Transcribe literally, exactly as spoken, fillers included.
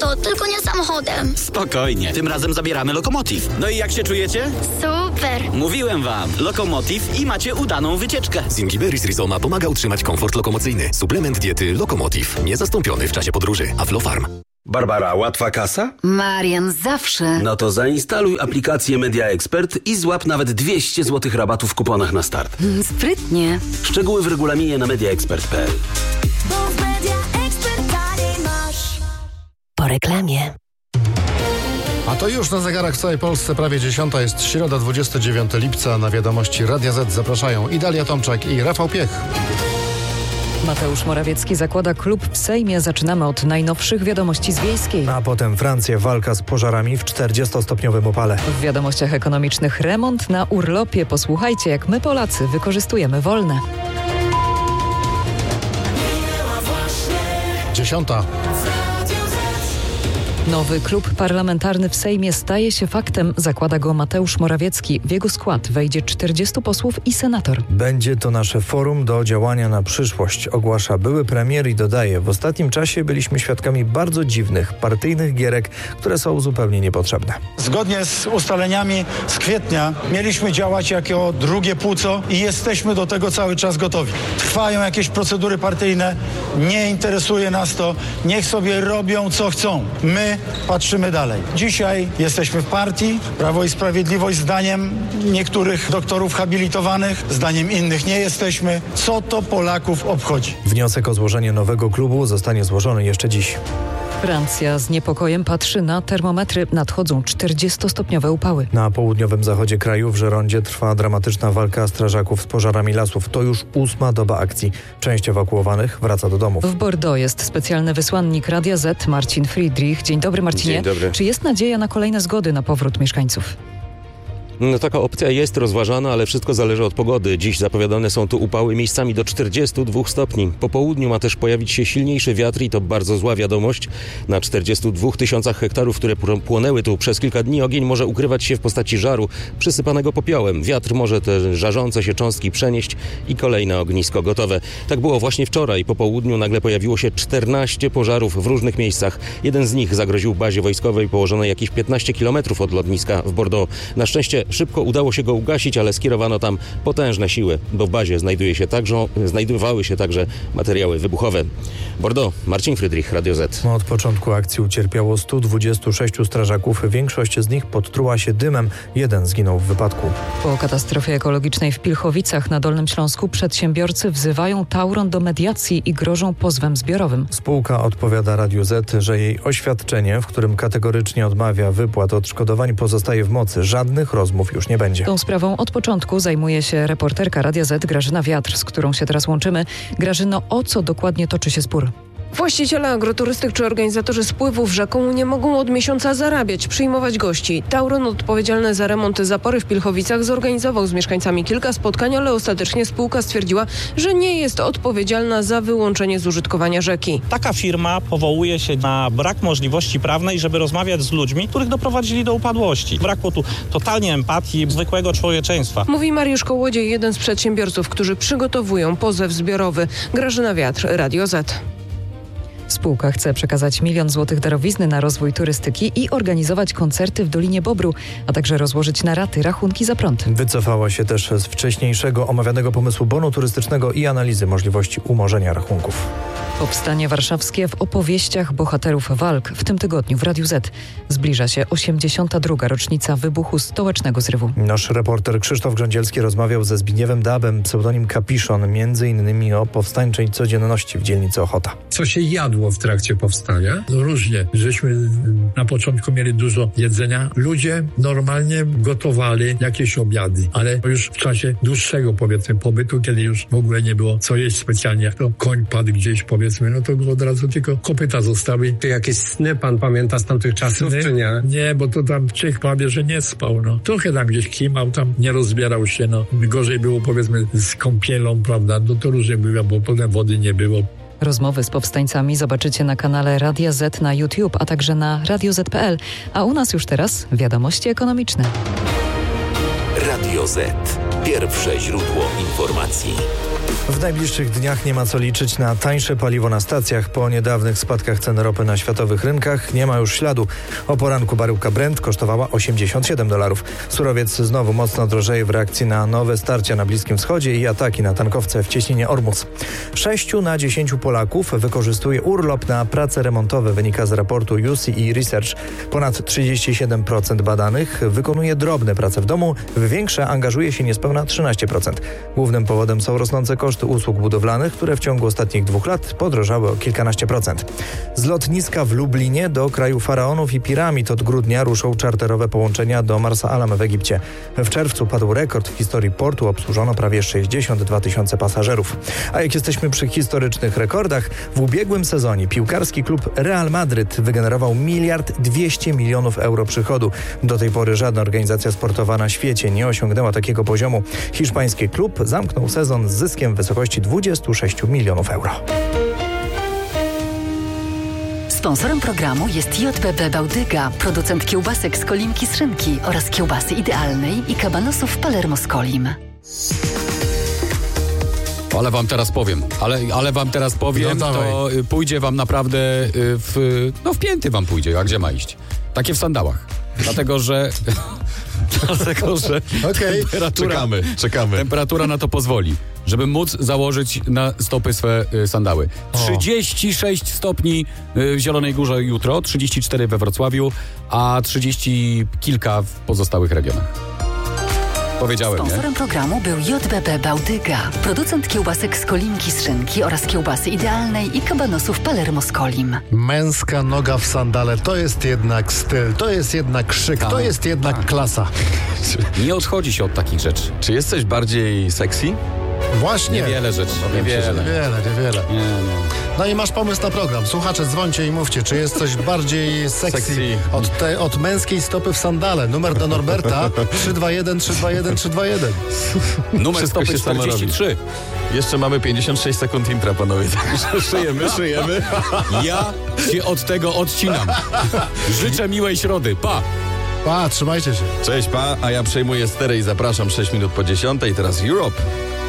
auto, tylko nie samochodem. Spokojnie, tym razem zabieramy Lokomotiv. No i jak się czujecie? Super. Mówiłem wam, Lokomotiv i macie udaną wycieczkę. Zingiberis Rizoma pomaga utrzymać komfort lokomocyjny. Suplement diety Lokomotiv. Niezastąpiony w czasie podróży. Aflofarm. Barbara, łatwa kasa? Marian, zawsze. No to zainstaluj aplikację Media Expert i złap nawet dwieście złotych rabatu w kuponach na start. Mm, sprytnie. Szczegóły w regulaminie na mediaexpert kropka p l. Bo w Media Expert taniej masz. Po reklamie. A to już na zegarach w całej Polsce prawie dziesiąta, jest środa, dwudziestego dziewiątego lipca. Na wiadomości Radia Z zapraszają Idalia Tomczak i Rafał Piech. Mateusz Morawiecki zakłada klub w Sejmie. Zaczynamy od najnowszych wiadomości z Wiejskiej. A potem Francja, walka z pożarami w czterdziestostopniowym upale. W wiadomościach ekonomicznych remont na urlopie. Posłuchajcie, jak my Polacy wykorzystujemy wolne. Dziesiąta. Nowy klub parlamentarny w Sejmie staje się faktem, zakłada go Mateusz Morawiecki. W jego skład wejdzie czterdziestu posłów i senator. Będzie to nasze forum do działania na przyszłość, ogłasza były premier i dodaje: w ostatnim czasie byliśmy świadkami bardzo dziwnych, partyjnych gierek, które są zupełnie niepotrzebne. Zgodnie z ustaleniami z kwietnia mieliśmy działać jako drugie płuco i jesteśmy do tego cały czas gotowi. Trwają jakieś procedury partyjne, nie interesuje nas to, niech sobie robią co chcą. My patrzymy dalej. Dzisiaj jesteśmy w partii. Prawo i Sprawiedliwość zdaniem niektórych doktorów habilitowanych, zdaniem innych nie jesteśmy. Co to Polaków obchodzi? Wniosek o złożenie nowego klubu zostanie złożony jeszcze dziś. Francja z niepokojem patrzy na termometry. Nadchodzą czterdziestostopniowe upały. Na południowym zachodzie kraju w Żerondzie trwa dramatyczna walka strażaków z pożarami lasów. To już ósma doba akcji. Część ewakuowanych wraca do domów. W Bordeaux jest specjalny wysłannik Radia Z, Marcin Friedrich. Dzień dobry, Marcinie. Dzień dobry. Czy jest nadzieja na kolejne zgody na powrót mieszkańców? No, taka opcja jest rozważana, ale wszystko zależy od pogody. Dziś zapowiadane są tu upały miejscami do czterdziestu dwóch stopni. Po południu ma też pojawić się silniejszy wiatr i to bardzo zła wiadomość. Na czterdziestu dwóch tysiącach hektarów, które płonęły tu przez kilka dni, ogień może ukrywać się w postaci żaru przysypanego popiołem. Wiatr może te żarzące się cząstki przenieść i kolejne ognisko gotowe. Tak było właśnie wczoraj. Po południu nagle pojawiło się czternaście pożarów w różnych miejscach. Jeden z nich zagroził bazie wojskowej położonej jakieś piętnaście kilometrów od lotniska w Bordeaux. Na szczęście szybko udało się go ugasić, ale skierowano tam potężne siły, bo w bazie znajduje się także, znajdowały się także materiały wybuchowe. Bordeaux, Marcin Friedrich, Radio Z. Od początku akcji ucierpiało stu dwudziestu sześciu strażaków. Większość z nich podtruła się dymem. Jeden zginął w wypadku. Po katastrofie ekologicznej w Pilchowicach na Dolnym Śląsku przedsiębiorcy wzywają Tauron do mediacji i grożą pozwem zbiorowym. Spółka odpowiada Radiu Z, że jej oświadczenie, w którym kategorycznie odmawia wypłat odszkodowań, pozostaje w mocy. Żadnych rozmów już nie będzie. Tą sprawą od początku zajmuje się reporterka Radia Z Grażyna Wiatr, z którą się teraz łączymy. Grażyno, o co dokładnie toczy się spór? Właściciele agroturystyk czy organizatorzy spływów rzeką nie mogą od miesiąca zarabiać, przyjmować gości. Tauron, odpowiedzialny za remont zapory w Pilchowicach, zorganizował z mieszkańcami kilka spotkań, ale ostatecznie spółka stwierdziła, że nie jest odpowiedzialna za wyłączenie z użytkowania rzeki. Taka firma powołuje się na brak możliwości prawnej, żeby rozmawiać z ludźmi, których doprowadzili do upadłości. Brakło tu totalnie empatii, zwykłego człowieczeństwa. Mówi Mariusz Kołodziej, jeden z przedsiębiorców, którzy przygotowują pozew zbiorowy. Grażyna Wiatr, Radio Z. Spółka chce przekazać milion złotych darowizny na rozwój turystyki i organizować koncerty w Dolinie Bobru, a także rozłożyć na raty rachunki za prąd. Wycofała się też z wcześniejszego omawianego pomysłu bonu turystycznego i analizy możliwości umorzenia rachunków. Powstanie warszawskie w opowieściach bohaterów walk. W tym tygodniu w Radiu Z zbliża się osiemdziesiąta druga rocznica wybuchu stołecznego zrywu. Nasz reporter Krzysztof Grządzielski rozmawiał ze Zbigniewem Dabem, pseudonim Kapiszon, między innymi o powstańczej codzienności w dzielnicy Ochota. Co się jadło w trakcie powstania? No różnie. Żeśmy na początku mieli dużo jedzenia. Ludzie normalnie gotowali jakieś obiady, ale już w czasie dłuższego, powiedzmy, pobytu, kiedy już w ogóle nie było co jeść specjalnie, jak to koń padł gdzieś, powiedzmy, no to od razu tylko kopyta zostały. Czy jakieś sny pan pamięta z tamtych czasów, sny? Czy nie? Nie, bo to tam Czech prawie, że nie spał, no. Trochę tam gdzieś kimał, tam nie rozbierał się, no. Gorzej było, powiedzmy, z kąpielą, prawda? No to różnie było, bo potem wody nie było. Rozmowy z powstańcami zobaczycie na kanale Radia Z na YouTube, a także na radio zet kropka pe el. A u nas już teraz wiadomości ekonomiczne. Radio Z. Pierwsze źródło informacji. W najbliższych dniach nie ma co liczyć na tańsze paliwo na stacjach. Po niedawnych spadkach cen ropy na światowych rynkach nie ma już śladu. O poranku baryłka Brent kosztowała osiemdziesiąt siedem dolarów. Surowiec znowu mocno drożeje w reakcji na nowe starcia na Bliskim Wschodzie i ataki na tankowce w cieśninie Ormus. Sześciu na dziesięciu Polaków wykorzystuje urlop na prace remontowe, wynika z raportu U C E Research. Ponad trzydzieści siedem procent badanych wykonuje drobne prace w domu, w większe angażuje się niespełna trzynaście procent. Głównym powodem są rosnące koszty usług budowlanych, które w ciągu ostatnich dwóch lat podrożały o kilkanaście procent. Z lotniska w Lublinie do kraju faraonów i piramid od grudnia ruszą czarterowe połączenia do Marsa Alam w Egipcie. W czerwcu padł rekord w historii portu, obsłużono prawie sześćdziesiąt dwa tysiące pasażerów. A jak jesteśmy przy historycznych rekordach, w ubiegłym sezonie piłkarski klub Real Madryt wygenerował miliard dwieście milionów euro przychodu. Do tej pory żadna organizacja sportowa na świecie nie osiągnęła takiego poziomu. Hiszpański klub zamknął sezon z zyskiem w wysokości dwadzieścia sześć milionów euro. Sponsorem programu jest J B B Bałtyga, producent kiełbasek z kolinki z szynki oraz kiełbasy idealnej i kabanosów Palermo z kolim. Ale wam teraz powiem, ale, ale wam teraz powiem, no to pójdzie wam naprawdę w, no w pięty wam pójdzie, a gdzie ma iść? Takie w sandałach. Dlatego, że dlatego, że okay. temperatura, czekamy, czekamy. temperatura na to pozwoli, żeby móc założyć na stopy swe y, sandały. trzydzieści sześć stopni y, w Zielonej Górze jutro, trzydzieści cztery we Wrocławiu, a trzydzieści kilka w pozostałych regionach. Powiedziałem, Sponsorem nie? programu był J B B Bałtyga, producent kiełbasek z kolinki z szynki oraz kiełbasy idealnej i kabanosów Palermo z kolim. Męska noga w sandale to jest jednak styl, to jest jednak szyk, tak, to jest jednak tak. klasa. Nie odchodzi się od takich rzeczy. Czy jesteś bardziej sexy? Właśnie. Niewiele rzeczy, No, niewiele. Niewiele, niewiele. Nie, nie. No i masz pomysł na program. Słuchacze, dzwońcie i mówcie, czy jest coś bardziej sexy, Sexy. Od, te, od męskiej stopy w sandale. Numer do Norberta trzy dwa jeden trzy dwa jeden trzy dwa jeden. Numer Wszystko stopy się samo czterdzieści trzy. Jeszcze mamy pięćdziesiąt sześć sekund intra, panowie. Także szyjemy, szyjemy. Ja się od tego odcinam. Życzę miłej środy. Pa! Pa, trzymajcie się. Cześć, pa, a ja przejmuję sterę i zapraszam sześć minut po dziesiątej. Teraz Europe.